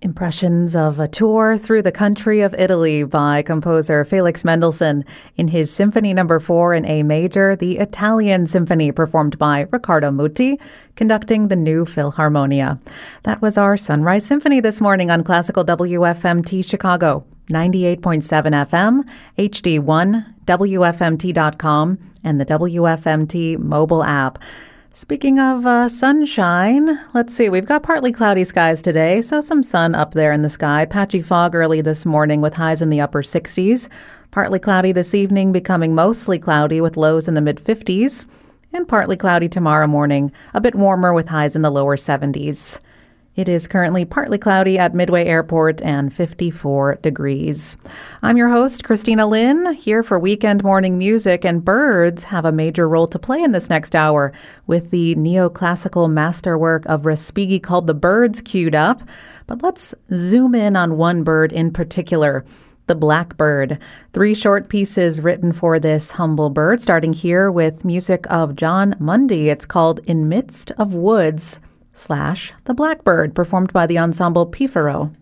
Impressions of a tour through the country of Italy by composer Felix Mendelssohn in his Symphony No. 4 in A major, the Italian Symphony, performed by Riccardo Muti, conducting the New Philharmonia. That was our Sunrise Symphony this morning on Classical WFMT Chicago, 98.7 FM, HD1, WFMT.com, and the WFMT mobile app. Speaking of sunshine, let's see, we've got partly cloudy skies today, so some sun up there in the sky. Patchy fog early this morning with highs in the upper 60s. Partly cloudy this evening, becoming mostly cloudy with lows in the mid-50s. And partly cloudy tomorrow morning, a bit warmer with highs in the lower 70s. It is currently partly cloudy at Midway Airport and 54 degrees. I'm your host, Christina Lynn, here for Weekend Morning Music, and birds have a major role to play in this next hour with the neoclassical masterwork of Respighi called The Birds queued up. But let's zoom in on one bird in particular, the blackbird. 3 short pieces written for this humble bird, starting here with music of John Mundy. It's called In Midst of Woods / The Blackbird, performed by the ensemble Pifaro.